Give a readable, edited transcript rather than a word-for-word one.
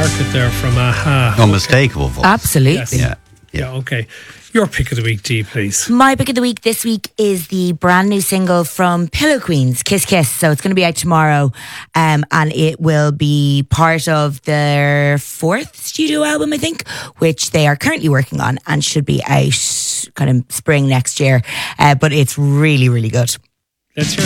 Market there from Aha. Unmistakable voice. Absolutely. Yes. Yeah. Okay. Your pick of the week, Dee, please. My pick of the week this week is the brand new single from Pillow Queens, Kiss Kiss. So it's going to be out tomorrow, and it will be part of their 4th studio album, I think, which they are currently working on and should be out kind of spring next year. But it's really, really good. Let's hear